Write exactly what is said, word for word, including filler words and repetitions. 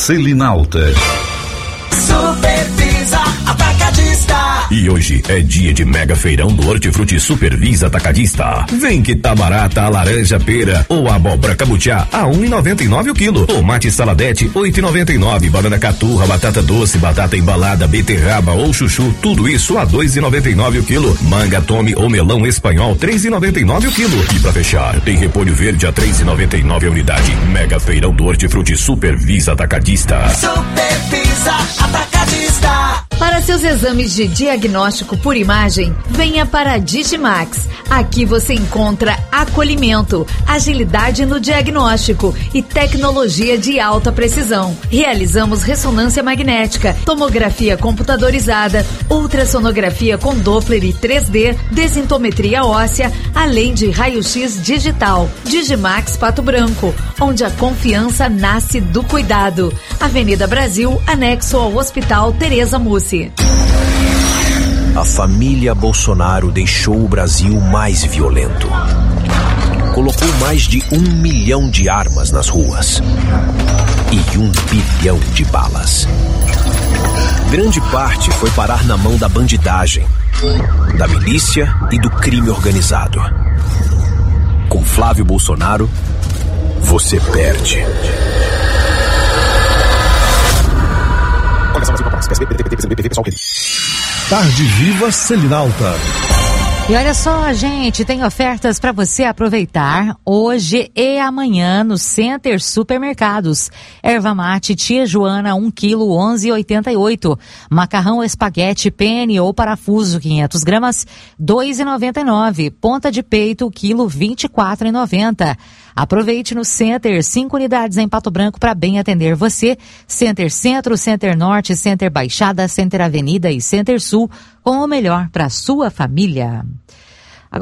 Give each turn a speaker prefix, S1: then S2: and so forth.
S1: Selinalta.
S2: Supervisa Atacadista.
S3: E hoje é dia de mega feirão do Hortifruti Supervisa Atacadista. Vem que tá barata a laranja pera ou a abóbora cabutiá a um e noventa e nove o quilo. Tomate saladete oito e noventa e nove. Banana caturra, batata doce, batata embalada, beterraba ou chuchu, tudo isso a dois e noventa e nove o quilo. Manga tome ou melão espanhol três e noventa e nove o quilo. E pra fechar, tem repolho verde a três e noventa e nove a unidade. Mega feirão do Hortifruti Supervisa Atacadista.
S2: Supervisa Atacadista.
S4: Para seus exames de diagnóstico por imagem, venha para a Digimax. Aqui você encontra acolhimento, agilidade no diagnóstico e tecnologia de alta precisão. Realizamos ressonância magnética, tomografia computadorizada, ultrassonografia com Doppler e três D, desintometria óssea, além de raio-x digital. Digimax Pato Branco, onde a confiança nasce do cuidado. Avenida Brasil, anexo ao Hospital Tereza Mussi.
S5: A família Bolsonaro deixou o Brasil mais violento. Colocou mais de um milhão de armas nas ruas e um bilhão de balas. Grande parte foi parar na mão da bandidagem, da milícia e do crime organizado. Com Flávio Bolsonaro, você perde.
S6: Tarde Viva Selinalta.
S7: E olha só, gente, tem ofertas para você aproveitar hoje e amanhã no Center Supermercados. Erva mate Tia Joana um quilo onze e oitenta e oito. Macarrão espaguete pene ou parafuso quinhentas gramas dois e noventa e nove. Ponta de peito quilo vinte e quatro e noventa. Aproveite no Center, cinco unidades em Pato Branco para bem atender você. Center Centro, Center Norte, Center Baixada, Center Avenida e Center Sul, com o melhor para sua família.